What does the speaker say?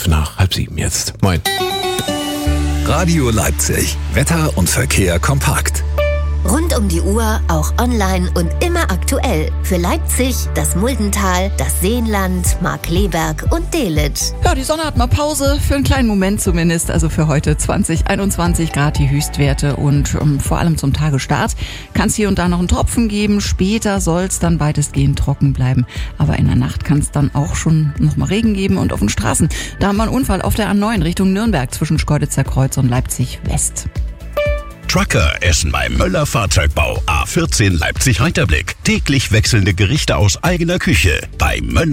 6:05 jetzt. Moin. Radio Leipzig. Wetter und Verkehr kompakt. Rund um die Uhr, auch online und immer aktuell. Für Leipzig, das Muldental, das Seenland, Markkleeberg und Delitzsch. Ja, die Sonne hat mal Pause, für einen kleinen Moment zumindest. Also für heute 20, 21 Grad die Höchstwerte und vor allem zum Tagestart kann es hier und da noch einen Tropfen geben. Später soll es dann weitestgehend trocken bleiben. Aber in der Nacht kann es dann auch schon noch mal Regen geben. Und auf den Straßen, da haben wir einen Unfall auf der A9 Richtung Nürnberg zwischen Schkeuditzer Kreuz und Leipzig West. Trucker essen beim Möller Fahrzeugbau A14 Leipzig-Reiterblick. Täglich wechselnde Gerichte aus eigener Küche. Bei Möller